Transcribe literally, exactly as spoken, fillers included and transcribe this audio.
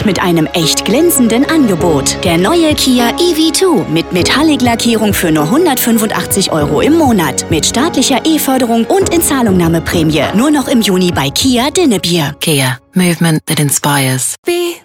mit einem echt glänzenden Angebot. Der neue Kia E V zwei mit Metallic-Lackierung für nur hundertfünfundachtzig Euro im Monat. Mit staatlicher E-Förderung und Inzahlungnahmeprämie. Nur noch im Juni bei Kia Dinnebier. Kia. Movement that inspires. Be